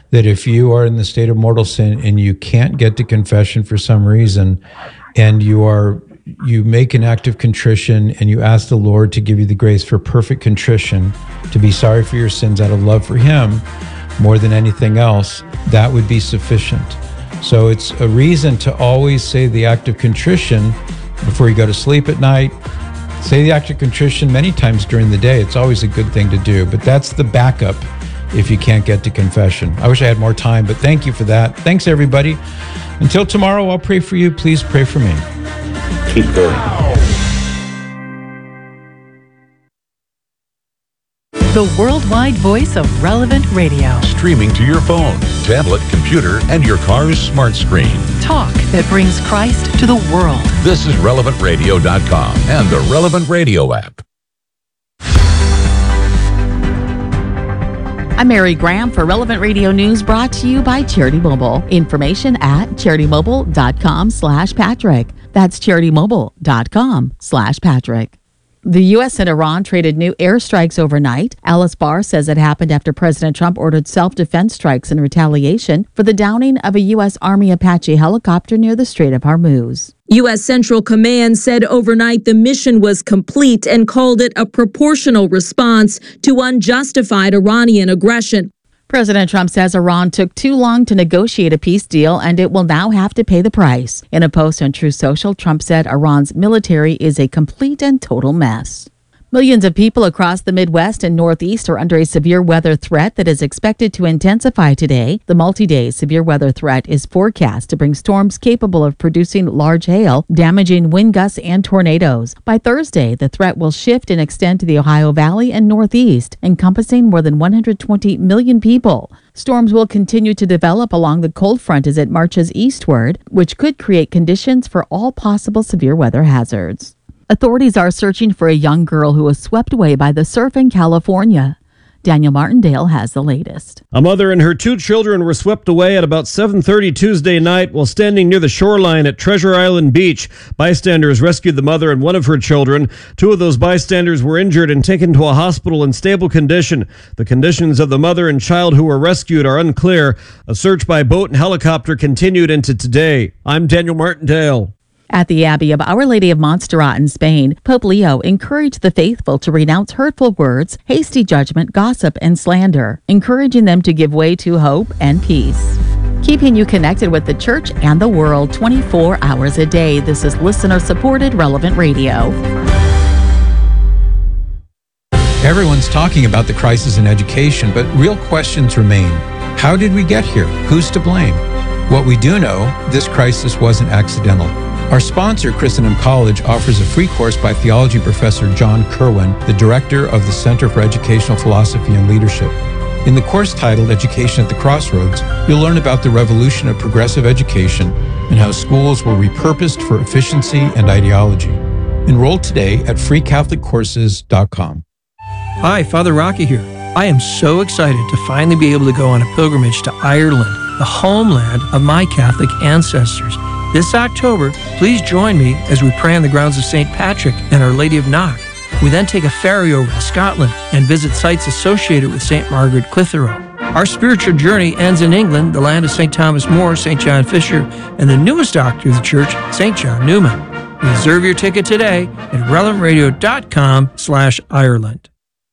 that if you are in the state of mortal sin and you can't get to confession for some reason, and you make an act of contrition and you ask the Lord to give you the grace for perfect contrition, to be sorry for your sins out of love for Him more than anything else, that would be sufficient. So it's a reason to always say the act of contrition before you go to sleep at night. Say the act of contrition many times during the day. It's always a good thing to do, but that's the backup if you can't get to confession. I wish I had more time, but thank you for that. Thanks, everybody. Until tomorrow, I'll pray for you. Please pray for me. Keep going. The worldwide voice of Relevant Radio. Streaming to your phone, tablet, computer, and your car's smart screen. Talk that brings Christ to the world. This is RelevantRadio.com and the Relevant Radio app. I'm Mary Graham for Relevant Radio News, brought to you by Charity Mobile. Information at CharityMobile.com/Patrick. That's CharityMobile.com/Patrick. The U.S. and Iran traded new airstrikes overnight. Alice Barr says it happened after President Trump ordered self-defense strikes in retaliation for the downing of a U.S. Army Apache helicopter near the Strait of Hormuz. U.S. Central Command said overnight the mission was complete and called it a proportional response to unjustified Iranian aggression. President Trump says Iran took too long to negotiate a peace deal and it will now have to pay the price. In a post on Truth Social, Trump said Iran's military is a complete and total mess. Millions of people across the Midwest and Northeast are under a severe weather threat that is expected to intensify today. The multi-day severe weather threat is forecast to bring storms capable of producing large hail, damaging wind gusts and tornadoes. By Thursday, the threat will shift and extend to the Ohio Valley and Northeast, encompassing more than 120 million people. Storms will continue to develop along the cold front as it marches eastward, which could create conditions for all possible severe weather hazards. Authorities are searching for a young girl who was swept away by the surf in California. Daniel Martindale has the latest. A mother and her 2 children were swept away at about 7:30 Tuesday night while standing near the shoreline at Treasure Island Beach. Bystanders rescued the mother and one of her children. 2 of those bystanders were injured and taken to a hospital in stable condition. The conditions of the mother and child who were rescued are unclear. A search by boat and helicopter continued into today. I'm Daniel Martindale. At the Abbey of Our Lady of Montserrat in Spain, Pope Leo encouraged the faithful to renounce hurtful words, hasty judgment, gossip, and slander, encouraging them to give way to hope and peace. Keeping you connected with the church and the world 24 hours a day. This is listener-supported Relevant Radio. Everyone's talking about the crisis in education, but real questions remain. How did we get here? Who's to blame? What we do know, this crisis wasn't accidental. Our sponsor, Christendom College, offers a free course by theology professor John Kerwin, the director of the Center for Educational Philosophy and Leadership. In the course titled Education at the Crossroads, you'll learn about the revolution of progressive education and how schools were repurposed for efficiency and ideology. Enroll today at freecatholiccourses.com. Hi, Father Rocky here. I am so excited to finally be able to go on a pilgrimage to Ireland, the homeland of my Catholic ancestors. This October, please join me as we pray on the grounds of St. Patrick and Our Lady of Knock. We then take a ferry over to Scotland and visit sites associated with St. Margaret Clitheroe. Our spiritual journey ends in England, the land of St. Thomas More, St. John Fisher, and the newest doctor of the church, St. John Newman. Reserve your ticket today at relevantradio.com/Ireland.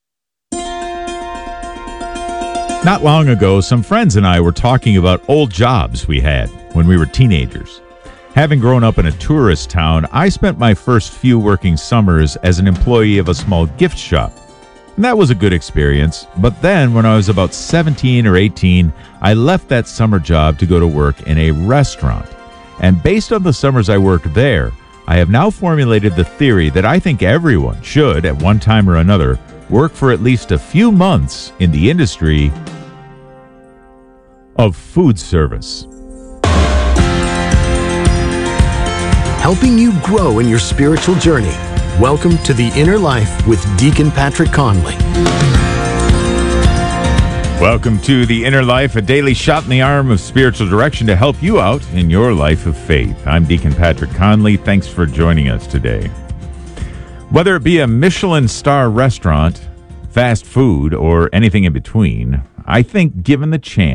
Not long ago, some friends and I were talking about old jobs we had when we were teenagers. Having grown up in a tourist town, I spent my first few working summers as an employee of a small gift shop. And that was a good experience. But then, when I was about 17 or 18, I left that summer job to go to work in a restaurant. And based on the summers I worked there, I have now formulated the theory that I think everyone should, at one time or another, work for at least a few months in the industry of food service. Helping you grow in your spiritual journey. Welcome to The Inner Life with Deacon Patrick Conley. Welcome to The Inner Life, a daily shot in the arm of spiritual direction to help you out in your life of faith. I'm Deacon Patrick Conley. Thanks for joining us today. Whether it be a Michelin star restaurant, fast food, or anything in between, I think given the chance,